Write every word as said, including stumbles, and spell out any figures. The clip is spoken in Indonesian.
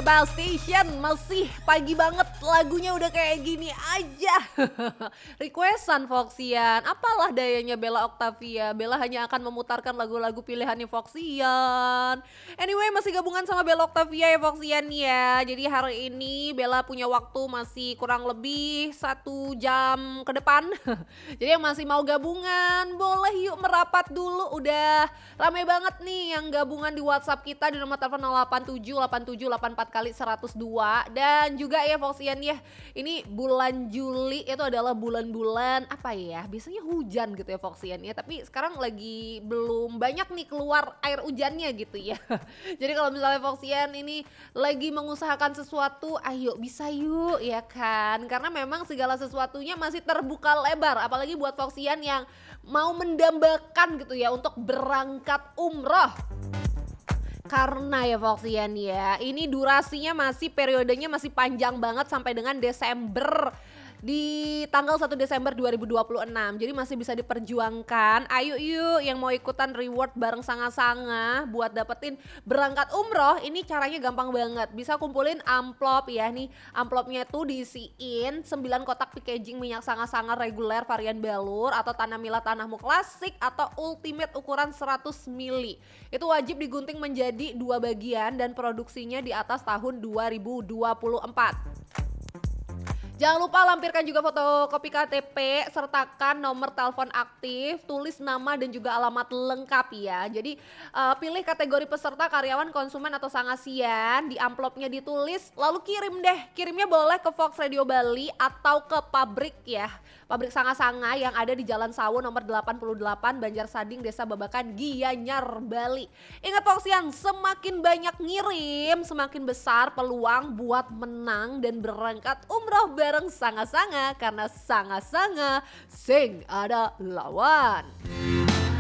Bell Station. Masih pagi banget, lagunya udah kayak gini aja. Requestan Foxian, apalah dayanya Bella Octavia. Bella hanya akan memutarkan lagu-lagu pilihannya Foxian. Anyway, masih gabungan sama Bella Octavia ya Foxian ya. Jadi hari ini Bella punya waktu masih kurang lebih satu jam ke depan. Jadi yang masih mau gabungan, boleh yuk merapat dulu. Udah rame banget nih yang gabungan di WhatsApp kita di nomor telepon nol delapan tujuh delapan tujuh delapan empat kali seratus dua. Dan juga ya Foxian ya, ini bulan Juli itu adalah bulan-bulan apa ya, biasanya hujan gitu ya Foxian ya. Tapi sekarang lagi belum banyak nih keluar air hujannya gitu ya. Jadi kalau misalnya Foxian ini lagi mengusahakan sesuatu, ayo bisa yuk ya kan. Karena memang segala sesuatunya masih terbuka lebar, apalagi buat Foxian yang mau mendambakan gitu ya untuk berangkat umroh. Karena ya Foxian ya, ini durasinya masih periodenya masih panjang banget sampai dengan Desember. Di tanggal satu Desember dua ribu dua puluh enam. Jadi masih bisa diperjuangkan. Ayo yuk yang mau ikutan reward bareng Sanga-Sanga buat dapetin berangkat umroh. Ini caranya gampang banget. Bisa kumpulin amplop ya nih. Amplopnya tuh diisiin sembilan kotak packaging minyak Sanga-Sanga reguler varian balur atau Tanamila Tanahmu klasik atau ultimate ukuran seratus mililiter. Itu wajib digunting menjadi dua bagian dan produksinya di atas tahun dua ribu dua puluh empat. Jangan lupa lampirkan juga fotokopi K T P, sertakan nomor telepon aktif, tulis nama dan juga alamat lengkap ya. Jadi uh, pilih kategori peserta karyawan, konsumen atau sangasian, di amplopnya ditulis, lalu kirim deh. Kirimnya boleh ke Fox Radio Bali atau ke pabrik ya. Pabrik Sanga-Sanga yang ada di Jalan Sawo nomor delapan puluh delapan Banjar Sading, Desa Babakan, Gianyar, Bali. Ingat Foxian, semakin banyak ngirim, semakin besar peluang buat menang dan berangkat umroh bareng Sanga-Sanga. Karena Sanga-Sanga sing ada lawan.